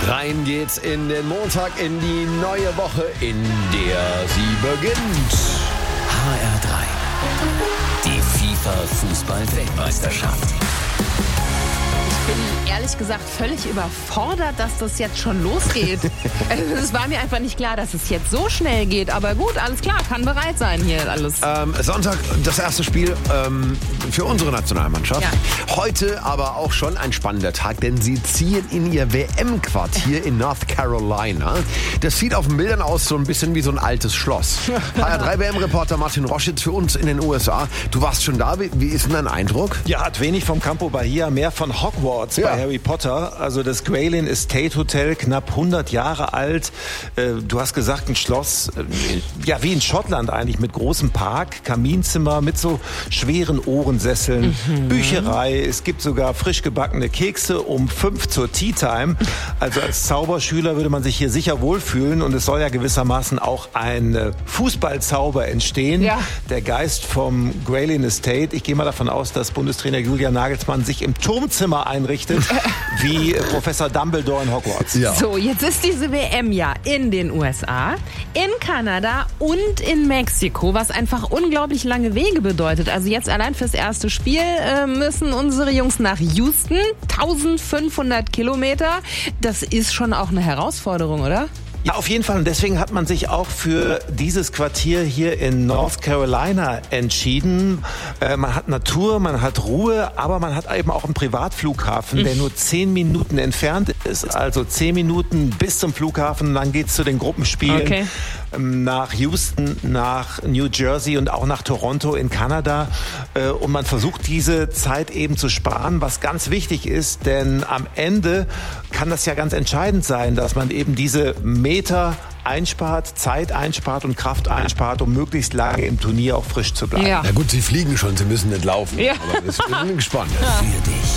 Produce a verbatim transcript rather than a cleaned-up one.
Rein geht's in den Montag, in die neue Woche, in der sie beginnt. H R drei. Die FIFA-Fußball-Weltmeisterschaft. Ich bin ehrlich gesagt völlig überfordert, dass das jetzt schon losgeht. Es war mir einfach nicht klar, dass es jetzt so schnell geht. Aber gut, alles klar, kann bereit sein hier alles. Ähm, Sonntag das erste Spiel ähm, für unsere Nationalmannschaft. Ja. Heute aber auch schon ein spannender Tag, denn sie ziehen in ihr W M-Quartier in North Carolina. Das sieht auf den Bildern aus so ein bisschen wie so ein altes Schloss. H R drei W M-Reporter Martin Roschitz für uns in den U S A. Du warst schon da, wie, wie ist denn dein Eindruck? Ja, hat wenig vom Campo Bahia, mehr von Hogwarts Ja. bei Harry Potter. Also das Graylin Estate Hotel, knapp hundert Jahre alt. Du hast gesagt, ein Schloss, ja wie in Schottland eigentlich, mit großem Park, Kaminzimmer, mit so schweren Ohrensesseln, mhm. Bücherei. Es gibt sogar frisch gebackene Kekse um fünf zur Tea Time. Also als Zauberschüler würde man sich hier sicher wohlfühlen. Und es soll ja gewissermaßen auch ein Fußballzauber entstehen. Ja. Der Geist vom Graylin Estate. Ich gehe mal davon aus, dass Bundestrainer Julian Nagelsmann sich im Turmzimmer einrichtet, wie Professor Dumbledore in Hogwarts. Ja. So, jetzt ist diese W M ja in den U S A, in Kanada und in Mexiko, was einfach unglaublich lange Wege bedeutet. Also jetzt allein fürs erste Spiel äh, müssen unsere Jungs nach Houston, eintausendfünfhundert Kilometer. Das ist schon auch eine Herausforderung, oder? Ja, auf jeden Fall. Und deswegen hat man sich auch für dieses Quartier hier in North Carolina entschieden. Äh, man hat Natur, man hat Ruhe, aber man hat eben auch einen Privatflughafen, der nur zehn Minuten entfernt ist. Also zehn Minuten bis zum Flughafen, dann geht's zu den Gruppenspielen. Okay. Nach Houston, nach New Jersey und auch nach Toronto in Kanada. Und man versucht diese Zeit eben zu sparen, was ganz wichtig ist, denn am Ende kann das ja ganz entscheidend sein, dass man eben diese Meter einspart, Zeit einspart und Kraft einspart, um möglichst lange im Turnier auch frisch zu bleiben. Ja. Na gut, sie fliegen schon, sie müssen nicht laufen. Ja. Aber wir sind gespannt. Für dich.